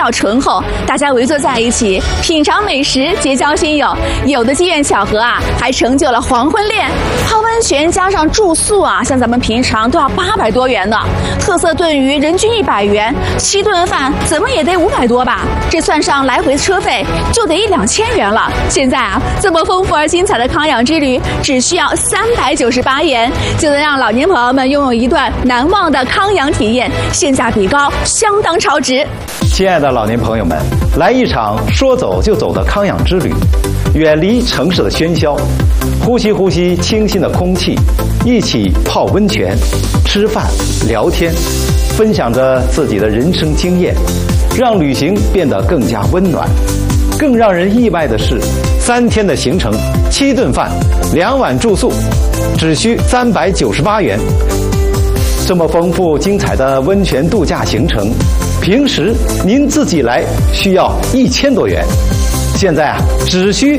调醇厚，大家围坐在一起品尝美食，结交新友。有的机缘巧合啊，还成就了黄昏恋。泡温泉加上住宿啊，像咱们平常都要800多元呢。特色炖鱼人均100元，7顿饭怎么也得500多吧？这算上来回车费，就得1-2000元了。现在啊，这么丰富而精彩的康养之旅，只需要398元，就能让老年朋友们拥有一段难忘的康养体验，性价比高，相当超值。 亲爱的老年朋友们，来一场说走就走的康养之旅，远离城市的喧嚣，呼吸清新的空气，一起泡温泉、吃饭、聊天，分享着自己的人生经验，让旅行变得更加温暖。更让人意外的是，3天的行程，7顿饭，2晚住宿，只需398元。这么丰富精彩的温泉度假行程，平时您自己来需要1000多元，现在啊只需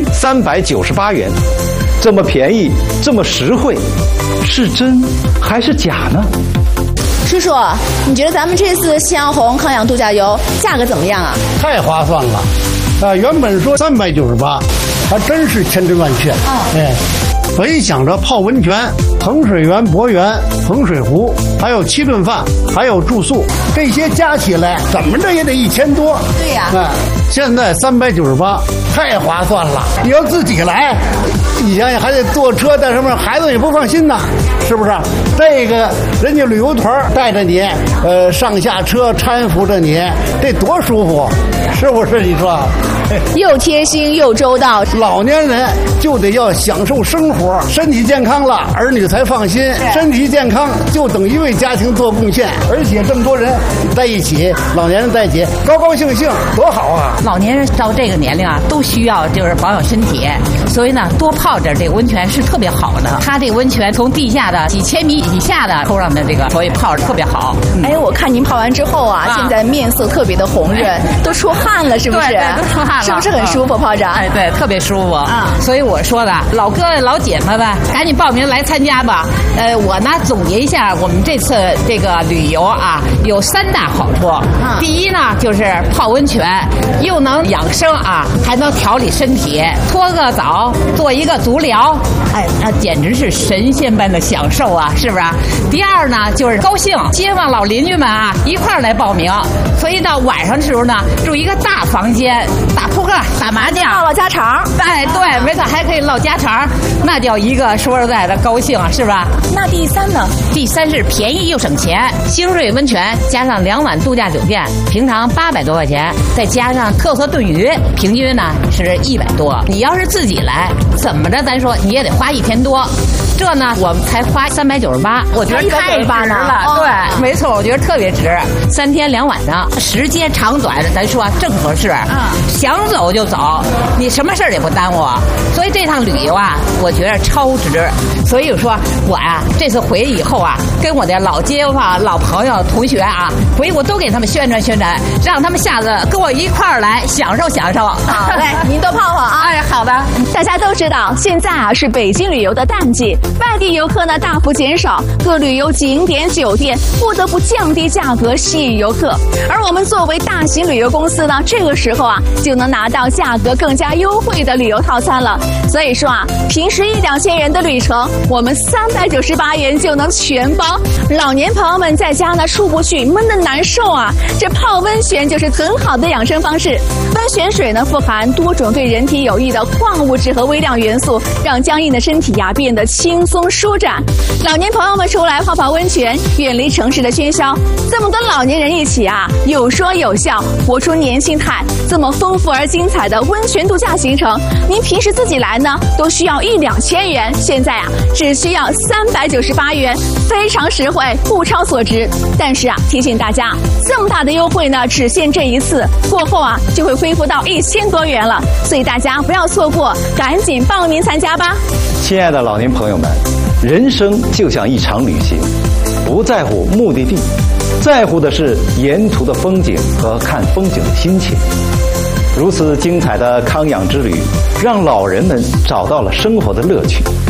398元，这么便宜，这么实惠，是真还是假呢？ 叔叔，你觉得咱们这次夕阳红康养度假游价格怎么样啊？ 太划算了，原本说398，还真是千真万确。本想着泡温泉、衡水园、博园、衡水湖，还有7顿饭，还有住宿，这些加起来怎么着也得1000多。 对呀， 现在398，太划算了。你要自己来，你想想还得坐车带什么，孩子也不放心呐，是不是？这个人家旅游团带着你，上下车搀扶着你，这多舒服，是不是？你说？ 又贴心又周到， 老年人就得要享受生活，身体健康了，儿女才放心。身体健康就等于为家庭做贡献，而且这么多人在一起，老年人在一起，高高兴兴，多好啊！ 老年人到这个年龄啊，都需要就是保养身体，所以呢，多泡点这个温泉是特别好的。它这个温泉从地下的几千米以下的抽上的这个，所以泡着特别好。 哎，我看您泡完之后啊，现在面色特别的红润，都出汗了，是不是？ 对，都出汗了， 是不是很舒服？泡着？ 哎，对，特别舒服。所以我说的，老哥老姐们们，赶紧报名来参加吧。我呢总结一下，我们这次这个旅游啊，有3大好处。第一呢，就是泡温泉，又能养生啊，还能调理身体，搓个澡，做一个足疗，哎，那简直是神仙般的享受啊，是不是？第二呢，就是高兴，街坊老邻居们啊一块儿来报名，所以到晚上的时候呢，住一个大房间，打扑克、打麻将、 唠家常。 哎，对，没错，还可以唠家常，那叫一个说实在的高兴啊，是吧？ 那第3呢？ 第3是便宜又省钱，星瑞温泉加上2晚度假酒店，平常800多块钱，再加上特色炖鱼，平均呢是100多。你要是自己来，怎么着咱说你也得花1000多。这呢，我们才花398，我觉得太值了。对，没错，我觉得特别值。3天2晚上，时间长短咱说正合适。想走就走，你什么事儿也不耽误。所以这趟旅游啊，我觉得超值。所以说我啊，这次回以后啊，跟我的老街坊、老朋友、同学啊，回我都给他们宣传宣传，让他们下次跟我一块儿来享受享受。 好嘞，您多泡泡啊！ 哎，好的。 大家都知道，现在啊是北京旅游的淡季，外地游客呢大幅减少，各旅游景点、酒店不得不降低价格吸引游客。而我们作为大型旅游公司呢，这个时候啊就能拿到价格更加优惠的旅游套餐了。所以说啊，平时1-2000元的旅程，我们398元就能全包。老年朋友们在家呢出不去，闷得难受啊，这泡温泉就是很好的养生方式。温泉水呢富含多种对人体有益的矿物质和微量元素，让僵硬的身体呀变得轻松舒展。老年朋友们出来泡泡温泉，远离城市的喧嚣，这么多老年人一起啊，有说有笑，活出年轻态。这么丰富而精彩的温泉度假行程，您平时自己来呢都需要1-2000元，现在啊只需要398元，非常实惠，物超所值。但是啊，提醒大家，这么大的优惠呢，只限这一次，过后啊就会恢复到1000多元了，所以大家不要错过，赶紧报名参加吧。 亲爱的老年朋友们，人生就像一场旅行，不在乎目的地，在乎的是沿途的风景和看风景的心情。如此精彩的康养之旅，让老人们找到了生活的乐趣。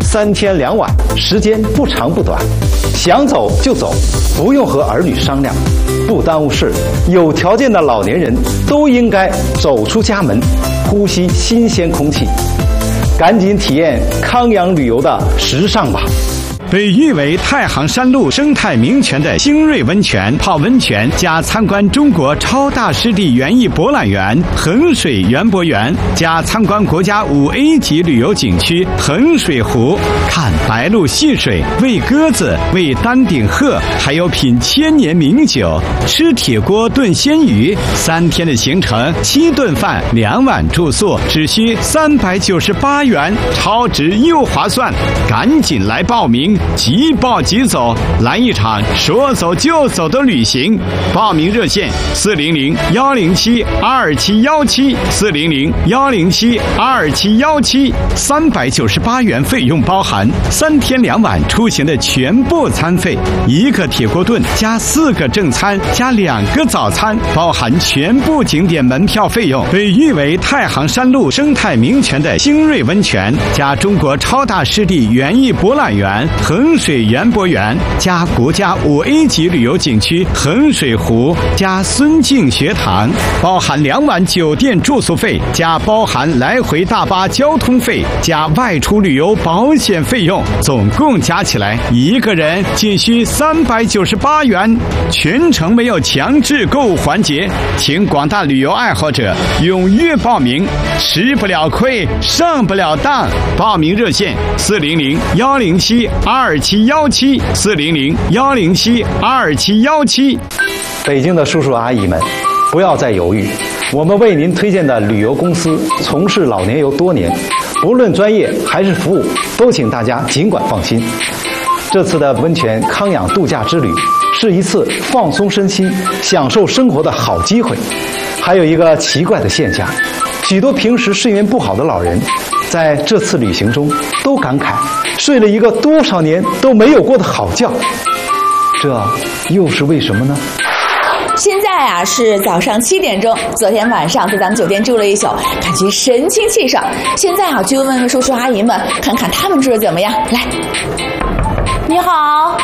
3天2晚，时间不长不短，想走就走，不用和儿女商量，不耽误事。有条件的老年人都应该走出家门，呼吸新鲜空气，赶紧体验康养旅游的时尚吧。 被誉为太行山路生态名泉的星瑞温泉泡温泉加参观中国超大湿地园艺博览园衡水园博园加参观国家5A 级旅游景区衡水湖，看白鹭戏水，喂鸽子，喂丹顶鹤，还有品1000年名酒，吃铁锅炖鲜鱼。3天的行程，7顿饭，2晚住宿，只需398元，超值又划算，赶紧来报名！即报即走，来一场说走就走的旅行。报名热线400-107-22717 400-107-22717 ，398元费用包含3天2晚出行的全部餐费，1个铁锅炖加4个正餐加2个早餐，包含全部景点门票费用。被誉为太行山路生态名泉的星瑞温泉加中国超大湿地园艺博览园衡水园博园加国家5A 级旅游景区衡水湖加孙敬学堂，包含2晚酒店住宿费，加包含来回大巴交通费，加外出旅游保险费用，总共加起来1个人仅需398元。全程没有强制购物环节，请广大旅游爱好者踊跃报名，吃不了亏，上不了当。报名热线400-107-22717 400-107-22717。 北京的叔叔阿姨们，不要再犹豫，我们为您推荐的旅游公司从事老年游多年，不论专业还是服务，都请大家尽管放心。这次的温泉康养度假之旅是一次放松身心、享受生活的好机会。还有一个奇怪的现象，许多平时睡眠不好的老人，在这次旅行中都感慨睡了一个多少年都没有过的好觉，这又是为什么呢？ 现在是早上7点钟，昨天晚上在咱们酒店住了一宿，感觉神清气爽。现在就问问叔叔阿姨们，看看他们住的怎么样。来，你好。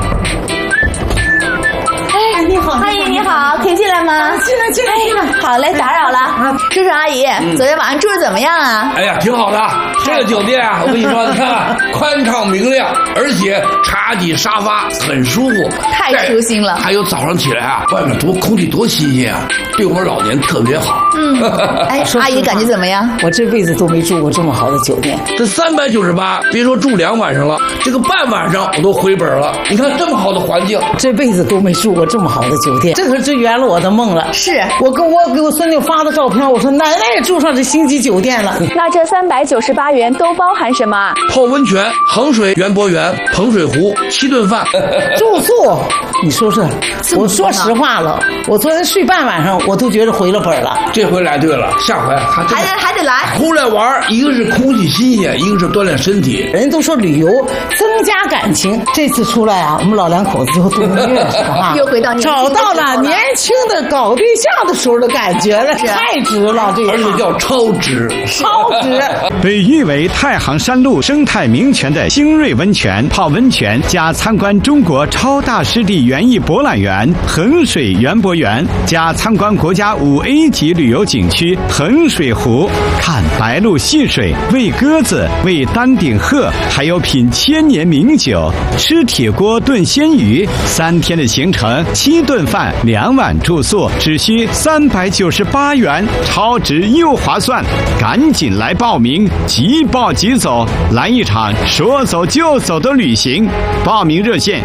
哎，你好，阿姨你好，可以进来吗？进来。好嘞，打扰了。叔叔阿姨，昨天晚上住的怎么样啊？ 哎呀，挺好的。这个酒店啊，我跟你说，你看宽敞明亮，而且茶几沙发很舒服， 太舒心了。 还有早上起来啊，外面空气多新鲜啊，对我们老年特别好。 哎，阿姨感觉怎么样？ 我这辈子都没住过这么好的酒店。 这398，别说住2晚上了，这个半晚上我都回本了。你看这么好的环境， 这辈子都没住过这么好的酒店，这可是圆了我的梦了。 是我给我孙女发的照片，我说奶奶也住上这星级酒店了。 那这398元都包含什么？ 泡温泉、衡水园博园、衡水湖，7顿饭， 住宿。你说说，我说实话了，我昨天睡半晚上，我都觉得回了本了。 这回来对了，下回还得来。 出来玩，一个是空气新鲜，一个是锻炼身体。 人都说旅游增加感情，这次出来啊，我们老两口子就度蜜月去了哈， 又回到找到了年轻的搞对象的时候的感觉了，太值了，这而且叫超值。 被誉为太行山路生态名泉的星瑞温泉泡温泉加参观中国超大湿地园艺博览园衡水园博园加参观国家5A 级旅游景区衡水湖，看白鹭戏水，喂鸽子，喂丹顶鹤，还有品1000年名酒，吃铁锅炖鲜鱼。3天的行程，7顿饭，2晚住宿，只需398元，超值又划算，赶紧来报名，即报即走，来一场说走就走的旅行。报名热线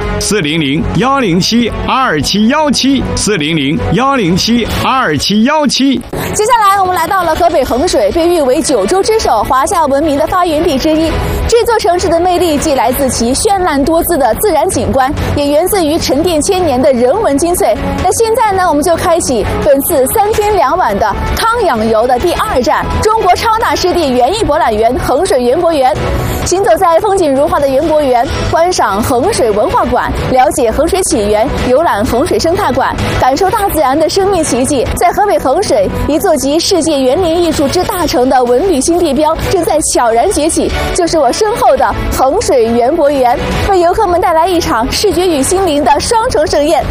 400-107-22717 400-107-22717。 接下来我们来到了河北衡水，被誉为9州之首、华夏文明的发源地之一。这座城市的魅力既来自其绚烂多姿的自然景观，也源自于沉淀1000年的人文精粹。那现在呢，我们就开启本次3天2晚的康养游的第2站——中国超大湿地园艺博览园衡水园博园。行走在风景如画的园博园，观赏衡水文化馆，了解衡水起源，游览衡水生态馆，感受大自然的生命奇迹。在河北衡水，一座集世界园林艺术之大成的文旅新地标正在悄然崛起，就是我身后的衡水园博园，为游客们带来一场视觉与心灵的双重盛宴。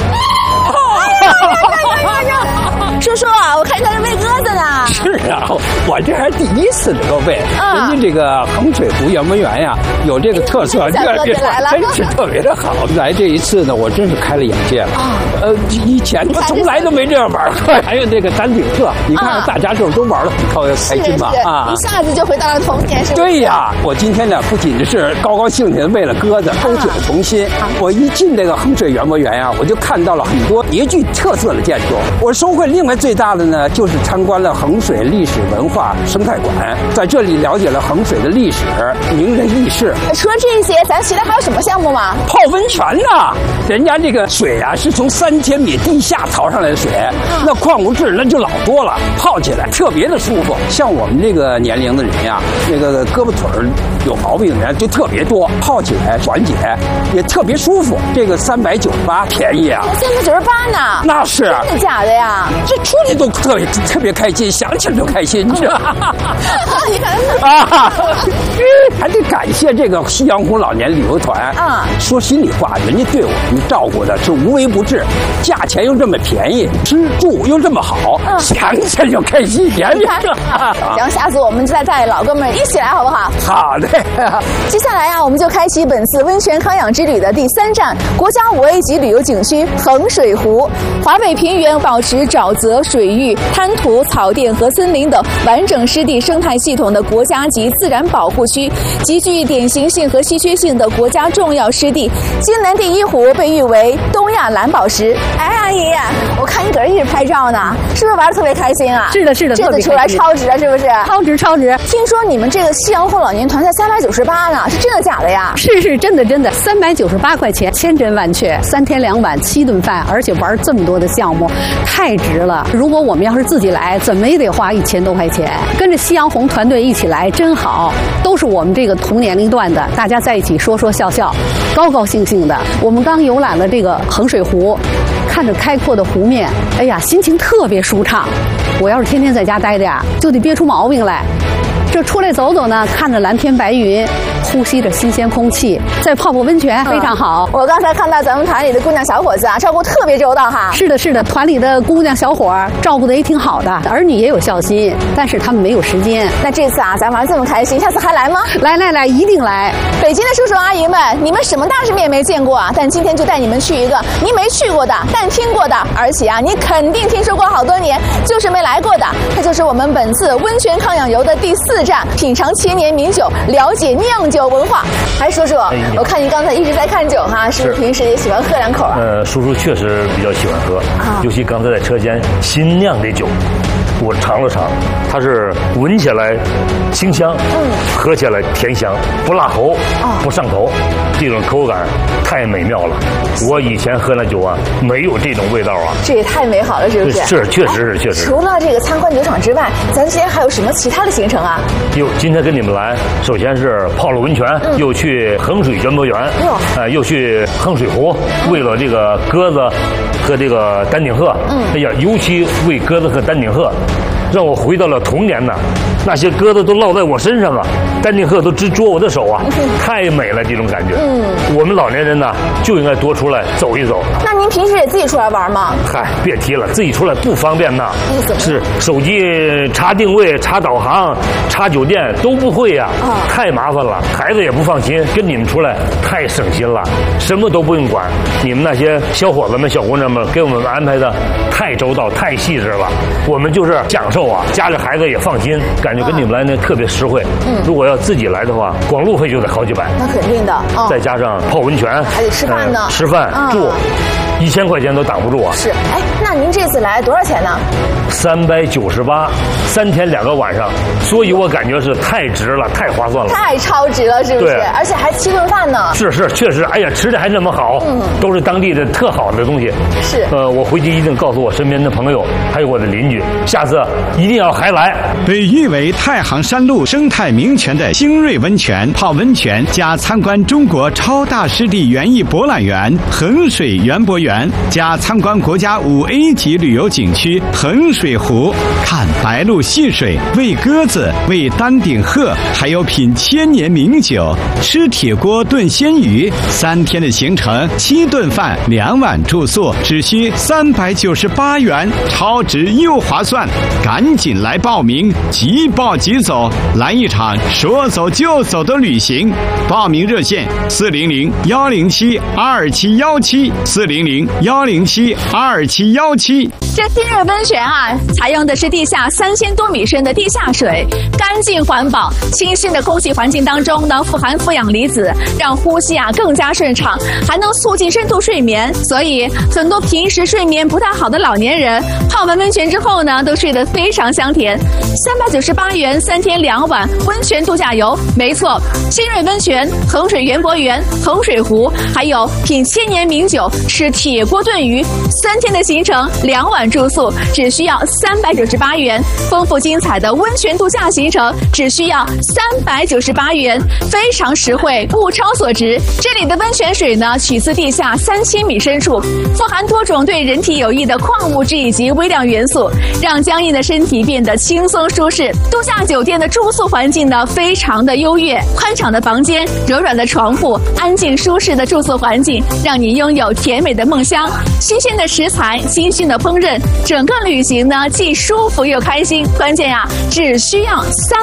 叔叔啊，我看你在这喂鸽子呢。 是啊，我这还第一次能够喂。人家这个衡水湖园博园呀，有这个特色，真是特别的好。来这一次呢，我真是开了眼界了。以前我从来都没这样玩过。还有这个丹顶鹤，你看大家这都玩得很开心吧？ 一下子就回到了童年，是不是？ 对呀，我今天呢不仅是高高兴兴的喂了鸽子，勾起了童心。我一进这个衡水园博园呀，我就看到了很多别具特色的建筑。我收获另外最大的呢，就是参观了衡水历史文化生态馆，在这里了解了衡水的历史、名人轶事。 除了这些，咱其他还有什么项目吗？ 泡温泉呐，人家这个水啊是从3000米地下淘上来的水，那矿物质那就老多了，泡起来特别的舒服。像我们这个年龄的人呀，那个胳膊腿有毛病的人就特别多，泡起来缓解也特别舒服。这个398便宜啊 ，398呢？ 那是真的假的呀？ 这出来都特别开心，想起来就开心，你知道吗？ 你看啊，还得感谢这个夕阳红老年旅游团啊！说心里话，人家对我们照顾的是无微不至，价钱又这么便宜，吃住又这么好，想起来就开心。 行，下次我们就再带老哥们一起来，好不好？ 好的。 接下来我们就开启本次温泉康养之旅的第3站——国家5A级旅游景区衡水湖。华北平原保持沼泽、水域、滩涂、草甸和森林等完整湿地生态系统的国家级自然保护区，极具典型性和稀缺性的国家重要湿地。金兰第一湖被誉为东亚蓝宝石。哎，阿姨，我看你搁这一直拍照呢，是不是玩得特别开心啊？ 是的， 这次出来超值了，是不是？ 超值！ 听说你们这个夕阳红老年团才398呢，是真的假的呀？ 是真的，398块钱，千真万确，3天2晚7顿饭，而且玩这么多的项目，太值了。如果我们要是自己来，怎么也得花1000多块钱。跟着夕阳红团队一起来真好，都是我们这个同年龄段的，大家在一起说说笑笑，高高兴兴的。我们刚游览了这个衡水湖，看着开阔的湖面，哎呀，心情特别舒畅。我要是天天在家待着呀，就得憋出毛病来。这出来走走呢，看着蓝天白云，呼吸着新鲜空气，再泡温泉，非常好。 我刚才看到咱们团里的姑娘小伙子啊，照顾特别周到哈。 是的，团里的姑娘小伙照顾得也挺好的，儿女也有孝心，但是他们没有时间。 那这次啊，咱玩这么开心，下次还来吗？ 来，一定来。 北京的叔叔阿姨们，你们什么大世面没见过啊？但今天就带你们去一个你没去过的，但听过的，而且啊，你肯定听说过好多年，就是没来过的。它就是我们本次温泉康养游的第4站，品尝千年名酒，了解酿酒文化。还叔叔，我看您刚才一直在看酒哈，是不是平时也喜欢喝2口啊？ 叔叔确实比较喜欢喝，尤其刚才在车间新酿的酒，我尝了尝，它是闻起来清香，喝起来甜香，不辣喉，不上头，这种口感太美妙了。我以前喝那酒啊，没有这种味道啊。 这也太美好了，是不是？ 是，确实。 除了这个参观酒厂之外，咱今天还有什么其他的行程啊？ 今天跟你们来，首先是泡了温泉，又去衡水园博园，又去衡水湖，喂了这个鸽子和这个丹顶鹤。哎呀，尤其喂鸽子和丹顶鹤，让我回到了童年呐。那些鸽子都落在我身上啊，丹顶鹤都直捉我的手啊，太美了这种感觉。我们老年人呢就应该多出来走一走。 那您平时也自己出来玩吗？ 嗨，别提了，自己出来不方便呐。是手机查定位、查导航、查酒店都不会呀，太麻烦了，孩子也不放心。跟你们出来太省心了，什么都不用管。你们那些小伙子们、小姑娘们给我们安排的太周到、太细致了，我们就是享受啊，家里孩子也放心，感觉跟你们来呢特别实惠。如果要自己来的话，光路费就得好几百。 那肯定的， 再加上泡温泉， 还得吃饭呢， 吃饭住。1000块钱都挡不住啊！ 是，哎，那您这次来多少钱呢 398，3天2个晚上，所以我感觉是太值了，太划算了， 太超值了，是不是？ 对， 而且还7顿饭呢。 是，确实，哎呀，吃的还那么好，都是当地的特好的东西。 是， 我回去一定告诉我身边的朋友，还有我的邻居，下次一定要还来。 被誉为太行山路生态名泉的星瑞温泉泡温泉加参观中国超大湿地园艺博览园衡水园博园加参观国家5A 级旅游景区衡水湖，看白鹭戏水，喂鸽子，喂丹顶鹤，还有品千年名酒，吃铁锅炖鲜鱼。3天的行程，7顿饭，2晚住宿，只需398元，超值又划算，赶紧来报名，即报即走，来一场说走就走的旅行。报名热线400-107-2717，400-107-2717。 这新瑞温泉啊，采用的是地下3000多米深的地下水，干净环保，清新的空气环境当中呢，富含负氧离子，让呼吸啊更加顺畅，还能促进深度睡眠。所以很多平时睡眠不太好的老年人，泡完温泉之后呢，都睡得非常香甜。398元3天2晚温泉度假游，没错，新瑞温泉、衡水园博园、衡水湖，还有品千年名酒、吃铁锅炖鱼，3天的行程，2晚住宿，只需要398元。丰富精彩的温泉度假行程，只需要398元，非常实惠，物超所值。这里的温泉水呢，取自地下3000米深处，富含多种对人体有益的矿物质以及微量元素，让僵硬的身体变得轻松舒适。度假酒店的住宿环境呢，非常的优越，宽敞的房间，柔软的床铺，安静舒适的住宿环境，让你拥有甜美的梦乡。新鲜的食材，新鲜的烹饪，整个旅行呢既舒服又开心。关键呀，只需要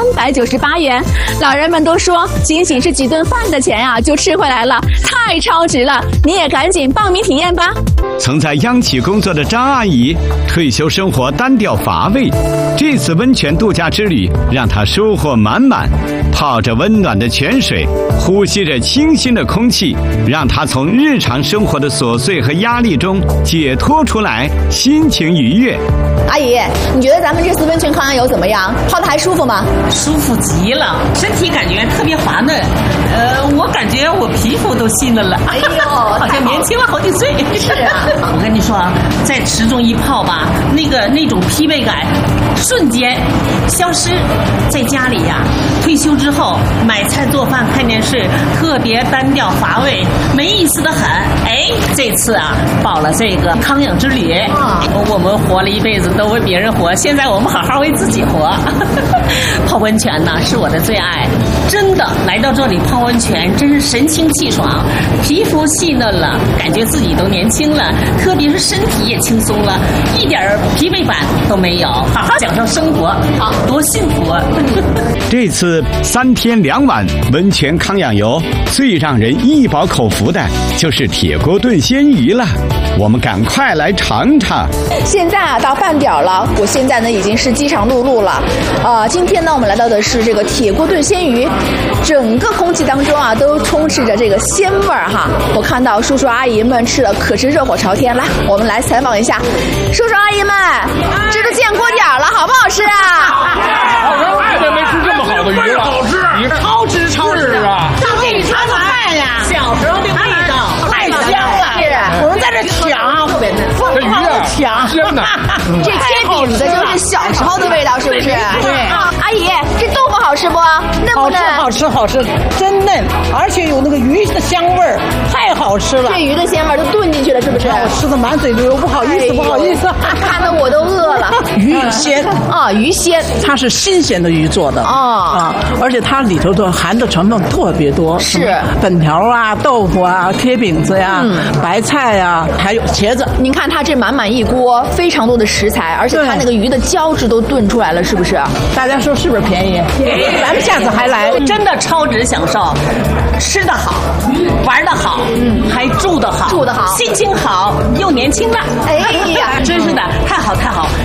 398元。老人们都说，仅仅是几顿饭的钱呀，就吃回来了，太超值了！你也赶紧报名体验吧。 曾在央企工作的张阿姨，退休生活单调乏味，这次温泉度假之旅让她收获满满。泡着温暖的泉水，呼吸着清新的空气，让她从日常生活的琐碎和压力中解脱出来，心情愉悦。 阿姨，你觉得咱们这次温泉康养游怎么样？泡的还舒服吗？ 舒服极了，身体感觉特别滑嫩。我感觉我皮肤都细嫩了。 哎呦， 好像年轻了好几岁。 是啊， 我跟你说啊，在池中一泡吧，那种疲惫感瞬间消失。在家里呀，退休之后买菜做饭看电视，特别单调乏味，没意思的很。哎，这次啊报了这个康养之旅，我们活了一辈子都为别人活，现在我们好好为自己活。泡温泉呢是我的最爱，真的来到这里泡温泉真是神清气爽，皮肤细嫩了，感觉自己都年轻了，特别是身体也轻松了，一点疲惫感都没有，好好享受生活，好多幸福啊！ 这次3天2晚温泉康养游，最让人一饱口福的就是铁锅炖鲜鱼了，我们赶快来尝尝。 现在啊到饭点了，我现在呢已经是饥肠辘辘了。今天呢我们来到的是这个铁锅炖鲜鱼，整个空气当中啊都充斥着这个鲜味儿哈。我看到叔叔阿姨们吃的可是热火朝天，来，我们来采访一下叔叔阿姨们，这都见锅点了，好不好吃啊？ 太久没吃这么好的鱼了，好吃， 你超值啊！ 上这里尝尝饭呀， 小时候的味道太香了，我们在这抢， 这鱼啊， 抢鲜的， 这煎饼的就是小时候的味道，是不是？ 对。 阿姨，这豆腐好吃不？嫩不嫩？ 好吃，真嫩，而且有那个鱼的香味儿，太好吃了。 这鱼的鲜味都炖进去了，是不是？ 我吃的满嘴流，不好意思， 看得我都饿了。 鱼鲜啊，鱼鲜， 它是新鲜的鱼做的而且它里头的含的成分特别多， 是粉条啊、豆腐啊、贴饼子呀、白菜呀，还有茄子。 您看它这满满一锅，非常多的食材，而且它那个鱼的胶质都炖出来了，是不是？ 大家说是不是便宜？咱们下次还来， 真的超值享受，吃得好，玩得好，还住得好， 心情好，又年轻了。 哎呀， 真是的，太好，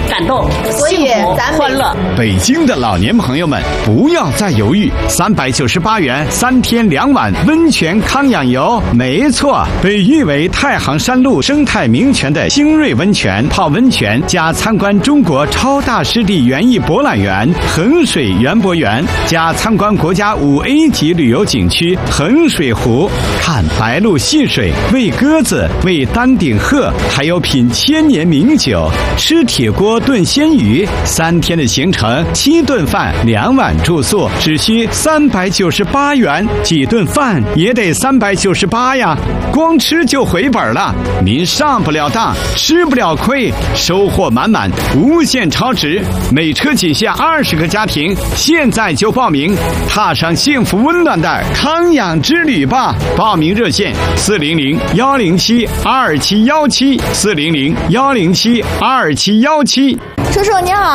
感动， 所以咱们欢乐。 北京的老年朋友们，不要再犹豫，398元3天2晚温泉康养游，没错，被誉为太行山路生态名泉的星瑞温泉泡温泉，加参观中国超大湿地园艺博览园衡水园博园，加参观国家5A 级旅游景区衡水湖，看白鹭戏水，喂鸽子，喂丹顶鹤，还有品千年名酒，吃铁锅炖鲜鱼，3天的行程，7顿饭2晚住宿，只需398元，几顿饭也得398呀，光吃就回本了。您上不了当，吃不了亏，收获满满，无限超值。每车仅限20个家庭，现在就报名，踏上幸福温暖的康养之旅吧！报名热线400-107-2717，400-107-2717。 叔叔您好。